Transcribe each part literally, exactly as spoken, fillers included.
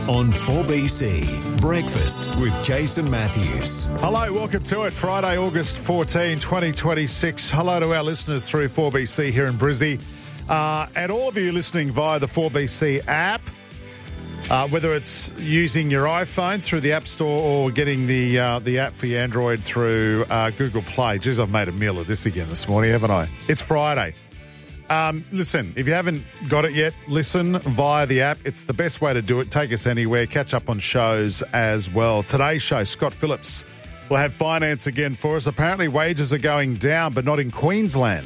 On four B C, Breakfast with Jason Matthews. Hello, welcome to it. Friday, August fourteenth, twenty twenty-six. Hello to our listeners through four B C here in Brizzy. Uh, and all of you listening via the four B C app, uh, whether it's using your iPhone through the App Store or getting the uh, the app for your Android through uh, Google Play. Jeez, I've made a meal of this again this morning, haven't I? It's Friday. Um, listen, if you haven't got it yet, listen via the app. It's the best way to do it. Take us anywhere. Catch up on shows as well. Today's show, Scott Phillips will have finance again for us. Apparently wages are going down, but not in Queensland.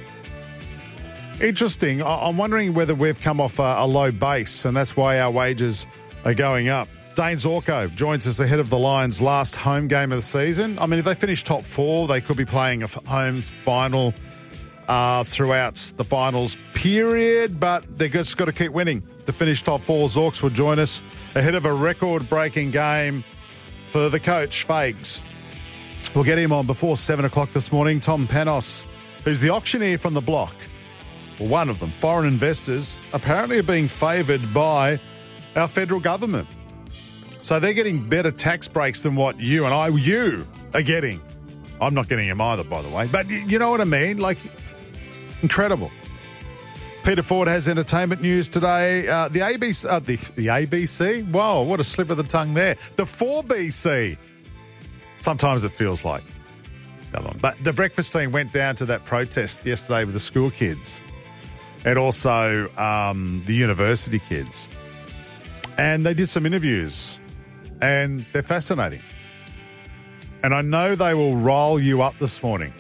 Interesting. I'm wondering whether we've come off a, a low base, and that's why our wages are going up. Dane Zorko joins us ahead of the Lions' last home game of the season. I mean, if they finish top four, they could be playing a home final Uh, throughout the finals period, but they've just got to keep winning to finish top four. Zorks will join us ahead of a record-breaking game for the coach, Fags. We'll get him on before seven o'clock this morning. Tom Panos, who's the auctioneer from the block, well, one of them, foreign investors, apparently are being favoured by our federal government. So they're getting better tax breaks than what you and I, you, are getting. I'm not getting them either, by the way. But you know what I mean? Like, incredible. Peter Ford has entertainment news today. Uh, the A B C, uh, the, the A B C? Whoa, what a slip of the tongue there. The four B C. Sometimes it feels like the other one. But the breakfast team went down to that protest yesterday with the school kids and also um, the university kids. And they did some interviews, and they're fascinating. And I know they will roll you up this morning.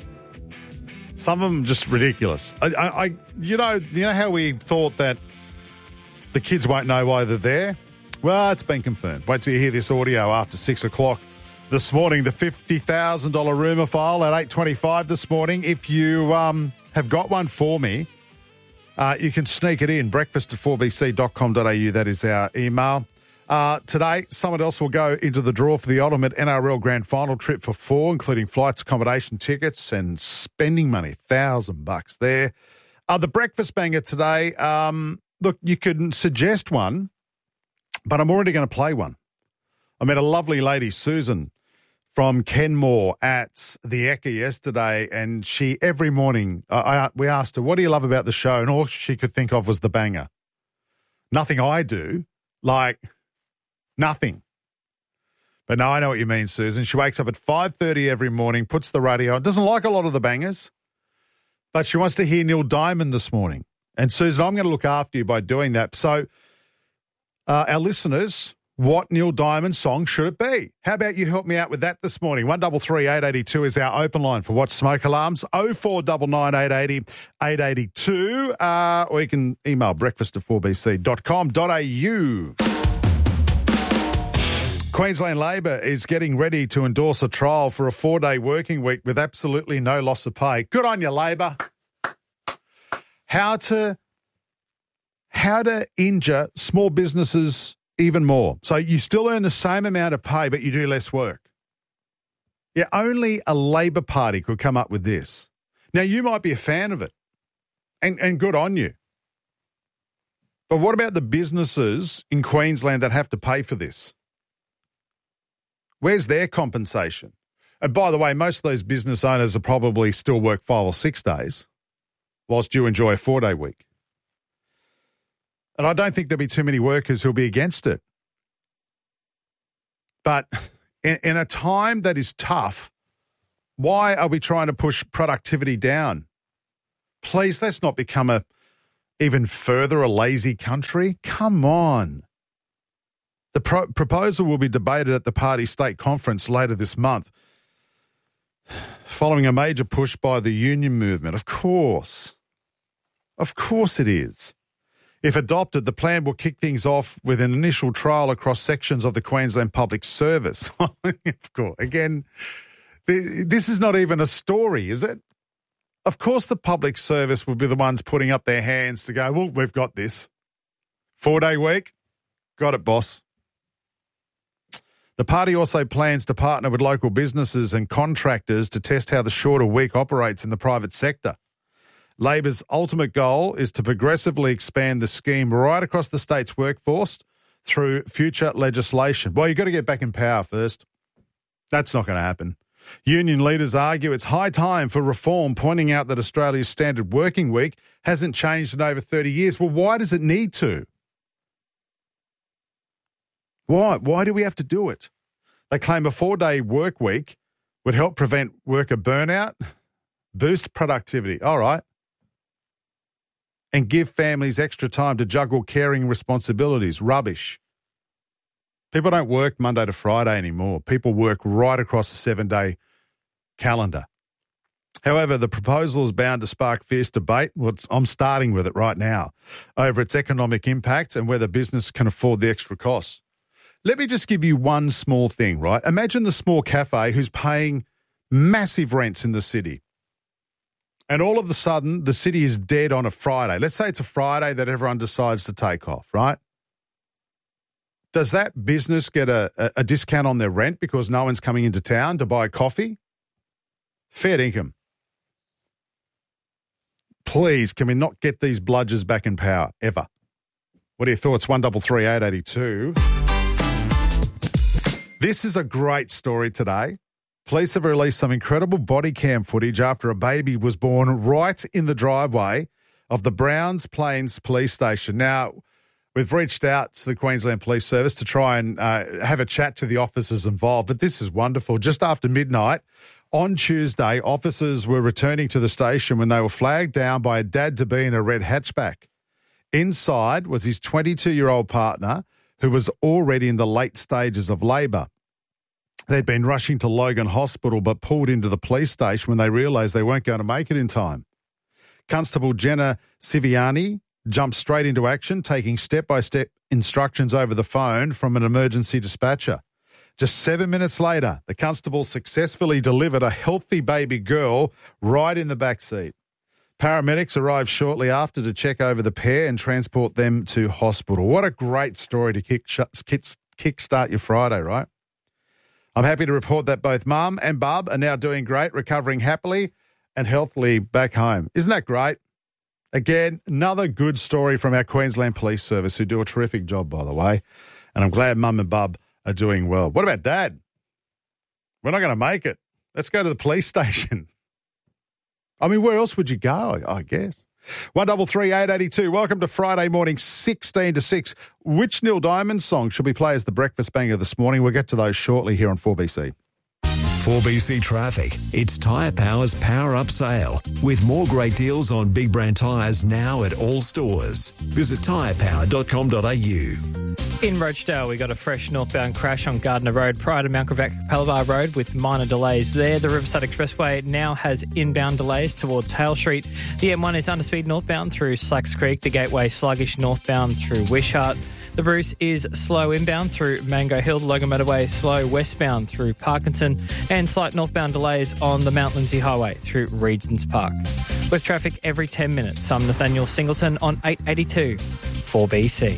Some of them just ridiculous. I, I, I, you know, you know how we thought that the kids won't know why they're there? Well, it's been confirmed. Wait till you hear this audio after six o'clock this morning. The fifty thousand dollars rumour file at eight twenty-five this morning. If you um, have got one for me, uh, you can sneak it in. breakfast at four b c dot com dot a u. That is our email. Uh, today, someone else will go into the draw for the ultimate N R L Grand Final trip for four, including flights, accommodation, tickets, and spending money. Thousand bucks there. Uh, the breakfast banger today. Um, look, you could suggest one, but I'm already going to play one. I met a lovely lady, Susan, from Kenmore at the Ekka yesterday, and she every morning uh, I, we asked her, "What do you love about the show?" And all she could think of was the banger. Nothing I do, like. Nothing. But no, I know what you mean, Susan. She wakes up at five thirty every morning, puts the radio on, doesn't like a lot of the bangers, but she wants to hear Neil Diamond this morning. And, Susan, I'm going to look after you by doing that. So, uh, our listeners, what Neil Diamond song should it be? How about you help me out with that this morning? one three three, eight eight two is our open line for Watch Smoke Alarms. oh four nine nine, eight eight zero, eight eight two. Uh, or you can email breakfast at four b c dot com dot a u. Queensland Labor is getting ready to endorse a trial for a four-day working week with absolutely no loss of pay. Good on you, Labor. How to, how to injure small businesses even more. So you still earn the same amount of pay, but you do less work. Yeah, only a Labor Party could come up with this. Now, you might be a fan of it, and, and good on you. But what about the businesses in Queensland that have to pay for this? Where's their compensation? And by the way, most of those business owners will probably still work five or six days whilst you enjoy a four-day week. And I don't think there'll be too many workers who'll be against it. But in, in a time that is tough, why are we trying to push productivity down? Please, let's not become a even further a lazy country. Come on. The pro- proposal will be debated at the party state conference later this month, following a major push by the union movement. Of course. Of course it is. If adopted, the plan will kick things off with an initial trial across sections of the Queensland Public Service. Of course. Again, this is not even a story, is it? Of course the public service will be the ones putting up their hands to go, well, we've got this. Four-day week? Got it, boss. The party also plans to partner with local businesses and contractors to test how the shorter week operates in the private sector. Labor's ultimate goal is to progressively expand the scheme right across the state's workforce through future legislation. Well, you've got to get back in power first. That's not going to happen. Union leaders argue it's high time for reform, pointing out that Australia's standard working week hasn't changed in over thirty years. Well, why does it need to? Why? Why do we have to do it? They claim a four-day work week would help prevent worker burnout, boost productivity. All right. And give families extra time to juggle caring responsibilities. Rubbish. People don't work Monday to Friday anymore. People work right across a seven-day calendar. However, the proposal is bound to spark fierce debate. Well, I'm starting with it right now, over its economic impact and whether business can afford the extra costs. Let me just give you one small thing, right? Imagine the small cafe who's paying massive rents in the city. And all of a sudden, the city is dead on a Friday. Let's say it's a Friday that everyone decides to take off, right? Does that business get a, a, a discount on their rent because no one's coming into town to buy coffee? Fair income. Please, can we not get these bludgers back in power, ever? What are your thoughts? one three three eight eight two. This is a great story today. Police have released some incredible body cam footage after a baby was born right in the driveway of the Browns Plains Police Station. Now, we've reached out to the Queensland Police Service to try and uh, have a chat to the officers involved, but this is wonderful. Just after midnight on Tuesday, officers were returning to the station when they were flagged down by a dad-to-be in a red hatchback. Inside was his twenty-two-year-old partner, who was already in the late stages of labour. They'd been rushing to Logan Hospital but pulled into the police station when they realised they weren't going to make it in time. Constable Jenna Siviani jumped straight into action, taking step-by-step instructions over the phone from an emergency dispatcher. Just seven minutes later, the constable successfully delivered a healthy baby girl right in the back seat. Paramedics arrived shortly after to check over the pair and transport them to hospital. What a great story to kick, kick start your Friday, right? I'm happy to report that both Mum and Bub are now doing great, recovering happily and healthily back home. Isn't that great? Again, another good story from our Queensland Police Service, who do a terrific job, by the way. And I'm glad Mum and Bub are doing well. What about Dad? We're not going to make it. Let's go to the police station. I mean, where else would you go, I guess? one three three eight eight two. Welcome to Friday morning, sixteen to six. Which Neil Diamond song should we play as the breakfast banger this morning? We'll get to those shortly here on four B C. four B C Traffic. It's Tyre Power's Power Up Sale, with more great deals on big brand tyres now at all stores. Visit tyre power dot com dot a u. In Rochedale, we got a fresh northbound crash on Gardner Road prior to Mount Gravatt Palavar Road with minor delays there. The Riverside Expressway now has inbound delays towards Hale Street. The M one is under speed northbound through Slacks Creek. The Gateway sluggish northbound through Wishart. The Bruce is slow inbound through Mango Hill. The Logan Motorway slow westbound through Parkinson. And slight northbound delays on the Mount Lindsay Highway through Regents Park. With traffic every ten minutes, I'm Nathaniel Singleton on eight eighty-two four B C.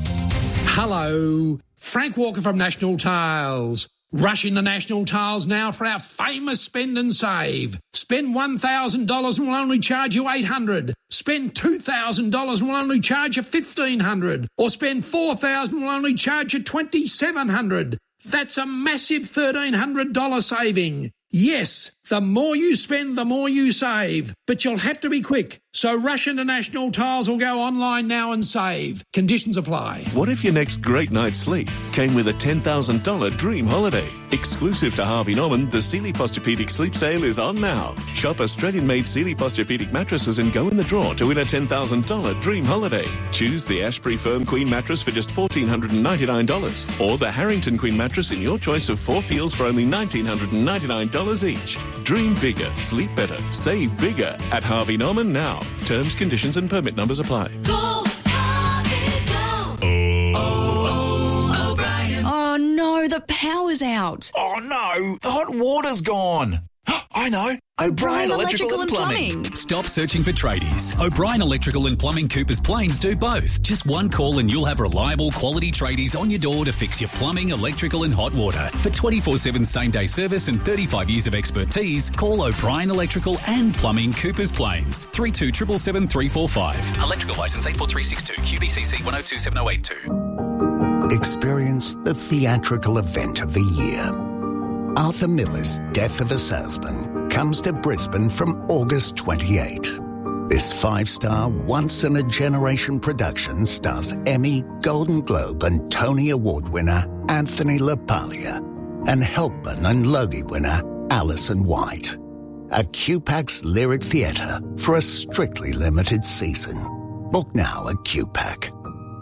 Hello, Frank Walker from National Tiles. Rush into National Tiles now for our famous spend and save. Spend one thousand dollars and we'll only charge you eight hundred dollars. Spend two thousand dollars and we'll only charge you fifteen hundred dollars. Or spend four thousand dollars and we'll only charge you twenty-seven hundred dollars. That's a massive thirteen hundred dollars saving. Yes, the more you spend, the more you save. But you'll have to be quick. So rush into National Tiles or go online now and save. Conditions apply. What if your next great night's sleep came with a ten thousand dollars dream holiday? Exclusive to Harvey Norman, the Sealy Posturepedic Sleep Sale is on now. Shop Australian-made Sealy Posturepedic mattresses and go in the draw to win a ten thousand dollars dream holiday. Choose the Ashbury Firm Queen mattress for just one thousand four hundred ninety-nine dollars or the Harrington Queen mattress in your choice of four feels for only one thousand nine hundred ninety-nine dollars each. Dream bigger, sleep better, save bigger at Harvey Norman now. Terms, conditions and permit numbers apply. Go, Harvey, go. Oh, oh, oh, O'Brien. Oh, no, the power's out. Oh, no, the hot water's gone. I know. O'Brien Electrical, Electrical and Plumbing. Plumbing. Stop searching for tradies. O'Brien Electrical and Plumbing Coopers Plains do both. Just one call and you'll have reliable quality tradies on your door to fix your plumbing, electrical and hot water. For twenty-four seven same-day service and thirty-five years of expertise, call O'Brien Electrical and Plumbing Coopers Plains. three two seven seven seven three four five. Electrical licence eight four three six two. Q B C C one oh two seven oh eight two. Experience the theatrical event of the year. Arthur Miller's Death of a Salesman comes to Brisbane from August twenty-eighth. This five-star, once-in-a-generation production stars Emmy, Golden Globe and Tony Award winner Anthony LaPaglia and Helpman and Logie winner Alison White. A Q PAC's Lyric Theatre for a strictly limited season. Book now at Q PAC.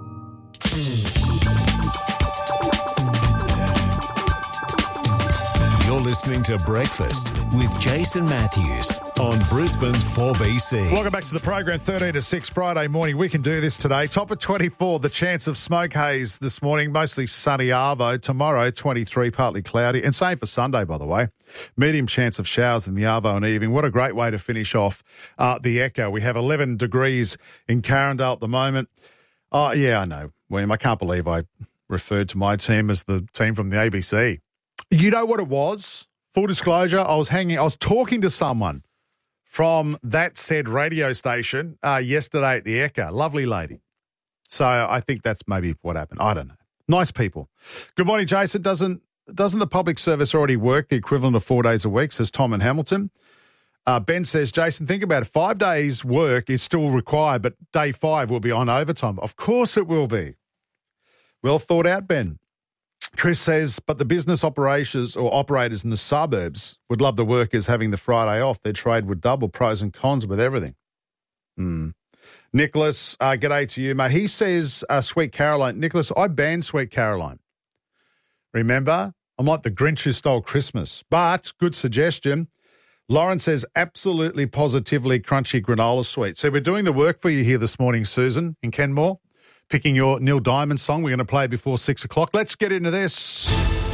You're listening to Breakfast with Jason Matthews on Brisbane's four B C. Welcome back to the program, thirteen to six Friday morning. We can do this today. Top of twenty-four, the chance of smoke haze this morning, mostly sunny Arvo. Tomorrow, twenty-three, partly cloudy. And same for Sunday, by the way. Medium chance of showers in the Arvo and evening. What a great way to finish off uh, the Echo. We have eleven degrees in Carindale at the moment. Oh, yeah, I know, William. I can't believe I referred to my team as the team from the A B C. You know what it was? Full disclosure, I was hanging, I was talking to someone from that said radio station uh, yesterday at the Echo. Lovely lady. So I think that's maybe what happened. I don't know. Nice people. Good morning, Jason. Doesn't doesn't the public service already work the equivalent of four days a week, says Tom in Hamilton. Uh, Ben says, Jason, think about it. Five days work is still required, but day five will be on overtime. Of course it will be. Well thought out, Ben. Chris says, but the business operations or operators in the suburbs would love the workers having the Friday off. Their trade would double, pros and cons with everything. Mm. Nicholas, uh, g'day to you, mate. He says, uh, Sweet Caroline. Nicholas, I banned Sweet Caroline. Remember? I'm like the Grinch who stole Christmas. But, good suggestion. Lauren says, absolutely, positively crunchy granola sweet. So we're doing the work for you here this morning, Susan in Kenmore. Picking your Neil Diamond song. We're going to play before six o'clock. Let's get into this.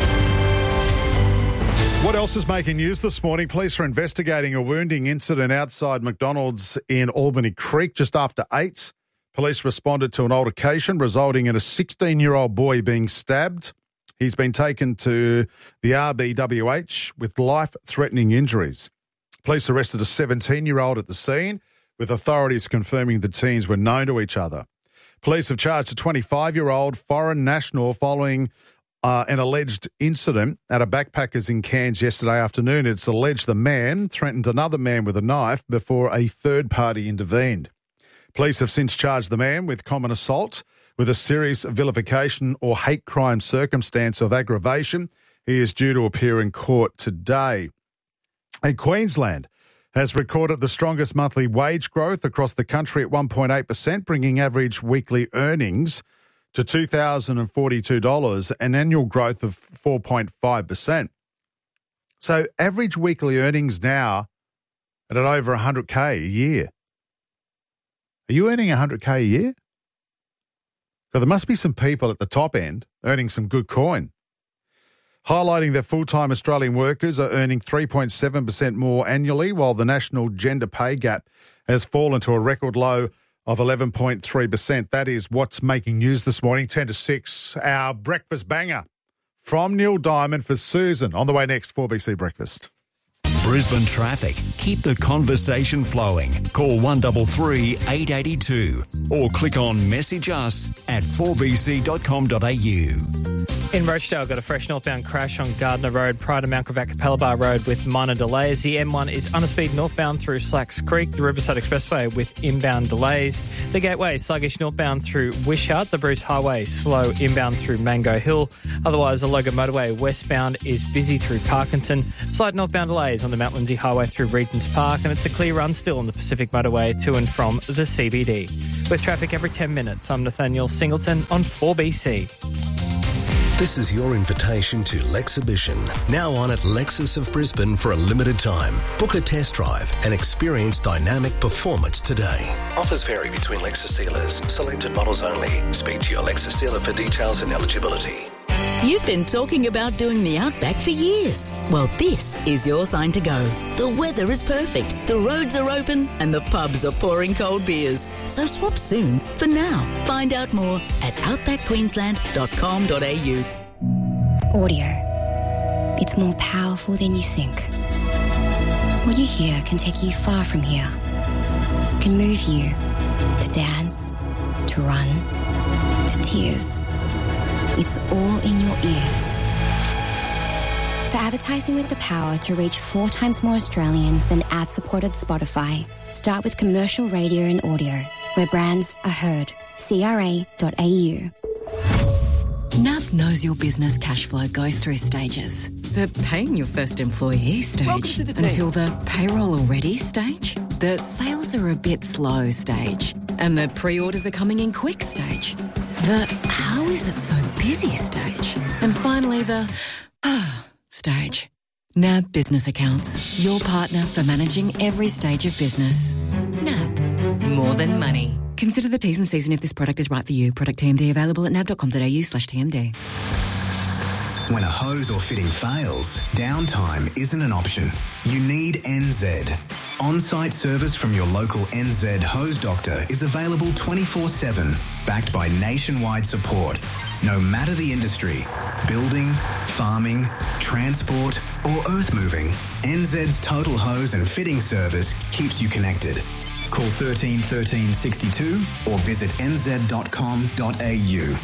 What else is making news this morning? Police are investigating a wounding incident outside McDonald's in Albany Creek just after eight. Police responded to an altercation resulting in a sixteen-year-old boy being stabbed. He's been taken to the R B W H with life-threatening injuries. Police arrested a seventeen-year-old at the scene, with authorities confirming the teens were known to each other. Police have charged a twenty-five-year-old foreign national following uh, an alleged incident at a backpackers in Cairns yesterday afternoon. It's alleged the man threatened another man with a knife before a third party intervened. Police have since charged the man with common assault with a serious vilification or hate crime circumstance of aggravation. He is due to appear in court today. In Queensland has recorded the strongest monthly wage growth across the country at one point eight percent, bringing average weekly earnings to two thousand forty-two dollars, an annual growth of four point five percent. So average weekly earnings now at over one hundred K a year. Are you earning one hundred K a year? Because there must be some people at the top end earning some good coin. Highlighting that full-time Australian workers are earning three point seven percent more annually, while the national gender pay gap has fallen to a record low of eleven point three percent. That is what's making news this morning, ten to six, our breakfast banger from Neil Diamond for Susan. On the way next, four B C Breakfast. Brisbane traffic. Keep the conversation flowing. Call one three three, eight eight two or click on message us at four b c dot com dot a u. In Rochdale, got a fresh northbound crash on Gardner Road prior to Mount Gravatt Capella Road with minor delays. The M one is under speed northbound through Slacks Creek, the Riverside Expressway with inbound delays. The Gateway sluggish northbound through Wishart, the Bruce Highway slow inbound through Mango Hill. Otherwise, the Logan Motorway westbound is busy through Parkinson. Slight northbound delays on the Mount Lindsay Highway through Regent's Park, and it's a clear run still on the Pacific Motorway to and from the C B D. With traffic every ten minutes, I'm Nathaniel Singleton on four B C. This is your invitation to Lexhibition, now on at Lexus of Brisbane for a limited time. Book a test drive and experience dynamic performance today. Offers vary between Lexus dealers. Selected models only. Speak to your Lexus dealer for details and eligibility. You've been talking about doing the Outback for years. Well, this is your sign to go. The weather is perfect, the roads are open, and the pubs are pouring cold beers. So swap soon. For now, find out more at outback queensland dot com dot a u. Audio. It's more powerful than you think. What you hear can take you far from here. It can move you to dance, to run, to tears. It's all in your ears. For advertising with the power to reach four times more Australians than ad-supported Spotify, start with commercial radio and audio, where brands are heard. C R A dot A U. N A B knows your business cash flow goes through stages. The paying your first employee stage, to the team. until the payroll already stage, the sales are a bit slow stage, and the pre-orders are coming in quick stage, the how is it so busy stage, and finally the ah stage. N A B Business Accounts, your partner for managing every stage of business. N A B, more than money. Consider the T's and C's and if this product is right for you. Product T M D available at nab.com.au slash TMD. When a hose or fitting fails, downtime isn't an option. You need N Z. On-site service from your local N Z hose doctor is available twenty-four seven, backed by nationwide support. No matter the industry, building, farming, transport or earth moving, N Z's total hose and fitting service keeps you connected. Call thirteen thirteen sixty-two or visit n z dot com dot a u.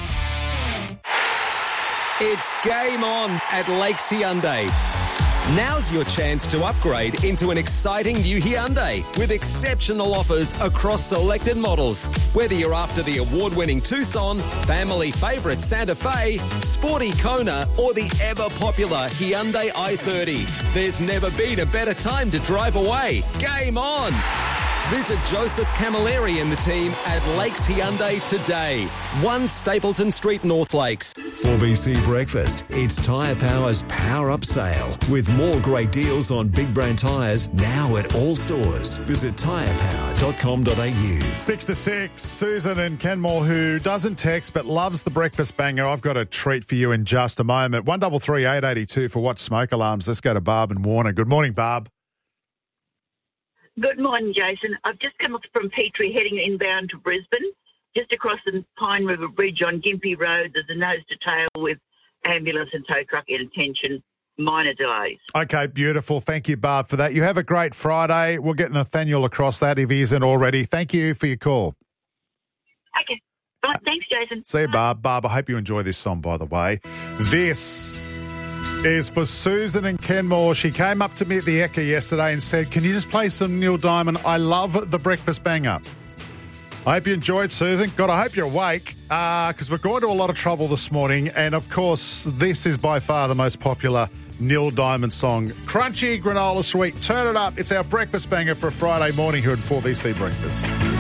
It's game on at Lakes Hyundai. Now's your chance to upgrade into an exciting new Hyundai with exceptional offers across selected models. Whether you're after the award-winning Tucson, family favourite Santa Fe, sporty Kona or the ever-popular Hyundai i thirty, there's never been a better time to drive away. Game on! Visit Joseph Camilleri and the team at Lakes Hyundai today. one Stapleton Street, North Lakes. four B C Breakfast. It's Tyre Power's Power Up Sale with more great deals on big brand tyres now at all stores. Visit tyre power dot com dot a u. Six to six. Susan in Kenmore, who doesn't text but loves the breakfast banger. I've got a treat for you in just a moment. One double three eight eighty two for what smoke alarms. Let's go to Barb and Warner. Good morning, Barb. Good morning, Jason. I've just come up from Petrie heading inbound to Brisbane. Just across the Pine River Bridge on Gympie Road, there's a nose-to-tail with ambulance and tow truck at attention. Minor delays. Okay, beautiful. Thank you, Barb, for that. You have a great Friday. We'll get Nathaniel across that if he isn't already. Thank you for your call. Okay. Bye. Thanks, Jason. See you, Barb. Barb, I hope you enjoy this song, by the way. This is for Susan and Kenmore. She came up to me at the Ekka yesterday and said, can you just play some Neil Diamond? I love the breakfast banger. I hope you enjoyed, Susan. God, I hope you're awake because uh, we're going to a lot of trouble this morning. And, of course, this is by far the most popular Neil Diamond song. Crunchy granola sweet. Turn it up. It's our breakfast banger for a Friday morning here at four B C Breakfast.